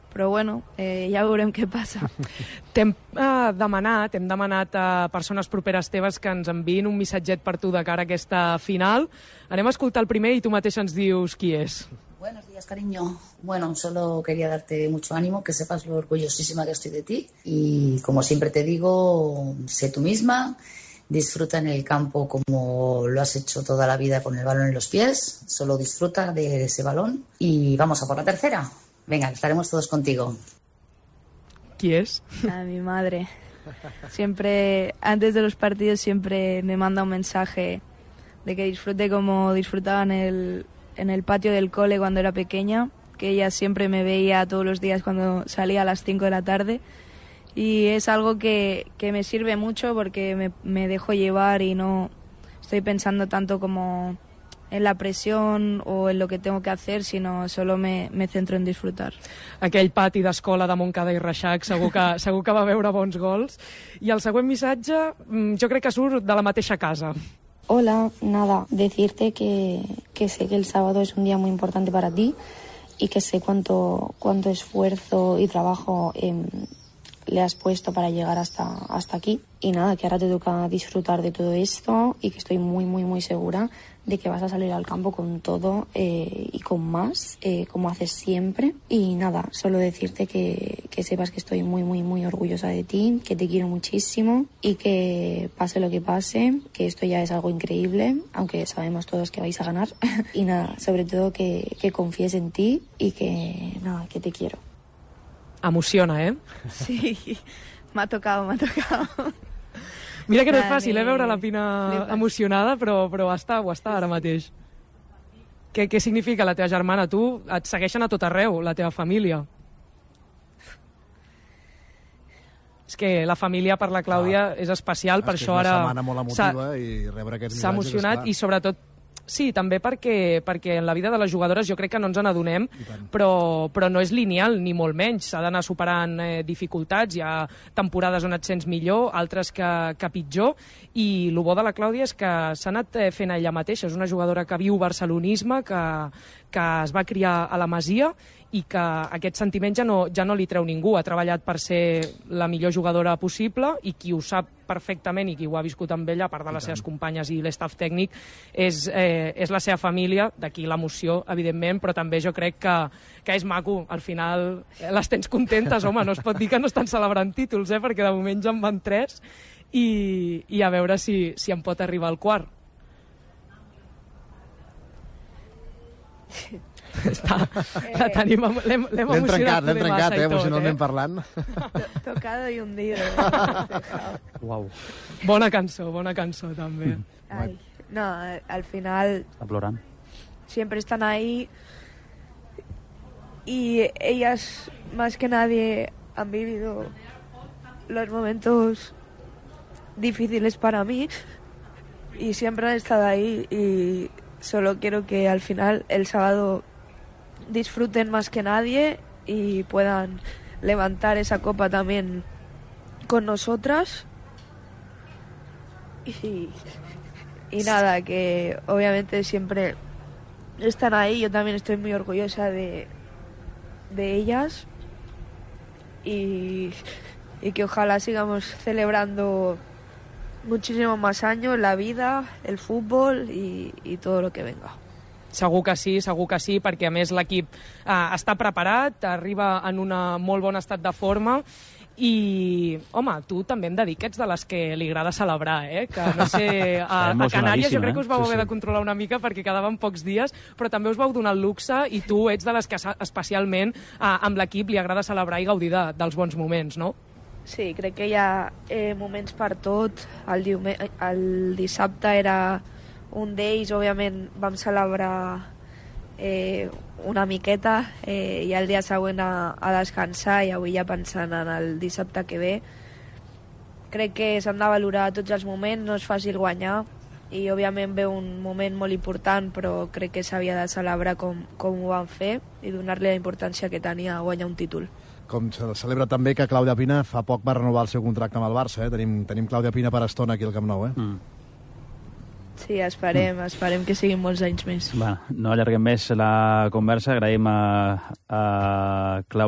però bueno, ja veurem què passa. T'hem demanat a persones properes teves que ens enviïn un missatget per tu de cara a aquesta final. Anem a escoltar el primer i tu mateix ens dius qui és. Buenos días, cariño. Bueno, solo quería darte mucho ánimo, que sepas lo orgullosísima que estoy de ti. Y como siempre te digo, sé tú misma, disfruta en el campo como lo has hecho toda la vida con el balón en los pies. Solo disfruta de ese balón y vamos a por la tercera. Venga, estaremos todos contigo. ¿Qui es? A mi madre. Siempre, antes de los partidos, siempre me manda un mensaje de que disfrute como disfrutaba en el patio del cole cuando era pequeña, que ella siempre me veía todos los días cuando salía a las 5 de la tarde. Y es algo que me sirve mucho porque me dejo llevar y no estoy pensando tanto como en la presión o en lo que tengo que hacer, sino solo me centro en disfrutar. Aquell pati d'escola de Montcada i Reixac segur que va veure bons gols. I el següent missatge jo crec que surt de la mateixa casa. Hola, nada, decirte que sé que el sábado es un día muy importante para ti y que sé cuánto esfuerzo y trabajo le has puesto para llegar hasta aquí. Y nada, que ahora te toca disfrutar de todo esto y que estoy muy, muy, muy segura de que vas a salir al campo con todo y con más, como haces siempre. Y nada, solo decirte que sepas que estoy muy, muy, muy orgullosa de ti, que te quiero muchísimo y que pase lo que pase, que esto ya es algo increíble, aunque sabemos todos que vais a ganar. Y nada, sobre todo que confíes en ti y que nada, que te quiero. Emociona, eh? Sí, m'ha tocado. Mira que no és fàcil, veure la Pina emocionada, però ho està ara mateix. Què significa la teva germana? Tu et segueixen a tot arreu, la teva família. És que la família per la Clàudia és especial, per això ara... És una setmana molt emotiva i rebre aquests missatges... S'ha emocionat i sobretot sí, també perquè en la vida de les jugadores jo crec que no ens n'adonem, però no és lineal, ni molt menys. S'ha d'anar superant dificultats, hi ha temporades on et sents millor, altres que pitjor, i el bo de la Clàudia és que s'ha anat fent ella mateixa. És una jugadora que viu barcelonisme, que es va criar a la Masia i que aquest sentiment ja no li treu ningú. Ha treballat per ser la millor jugadora possible i qui ho sap perfectament i qui ho ha viscut amb ella, a part de les seves companyes i l'estaf tècnic, és la seva família, d'aquí l'emoció, evidentment, però també jo crec que és maco. Al final les tens contentes, home, no es pot dir que no estan celebrant títols, perquè de moment ja en van 3 i a veure si en pot arribar al quart. La tenim, l'hem emocionat l'hem trencat, emocionalment parlant. Tocado y hundido. Uau. Bona cançó també. Ay, no, al final Està plorant. siempre están ahí y ellas más que nadie han vivido los momentos difíciles para mí y siempre han estado ahí y solo quiero que al final el sábado disfruten más que nadie y puedan levantar esa copa también con nosotras y nada, que obviamente siempre están ahí. Yo también estoy muy orgullosa de ellas y que ojalá sigamos celebrando muchísimo más años la vida, el fútbol y todo lo que venga. Segur que sí, perquè a més l'equip està preparat, arriba en un molt bon estat de forma i, home, tu també hem de dir que ets de les que li agrada celebrar, que no sé, a Canàries jo crec que us vau haver de controlar una mica perquè quedaven pocs dies, però també us vau donar el luxe i tu ets de les que especialment amb l'equip li agrada celebrar i gaudir dels bons moments, no? Sí, crec que hi ha moments per tot. El dissabte era un d'ells, òbviament vam celebrar una miqueta i el dia següent a descansar i avui ja pensant en el dissabte que ve. Crec que s'han de valorar tots els moments, no és fàcil guanyar i òbviament ve un moment molt important, però crec que s'havia de celebrar com ho van fer i donar-li la importància que tenia a guanyar un títol. Com se celebra també que Clàudia Pina fa poc va renovar el seu contracte amb el Barça. Tenim Clàudia Pina per estona aquí al Camp Nou. Sí, esperem que siguin molts anys més. No allarguem més la conversa. Agraïm a Clàudia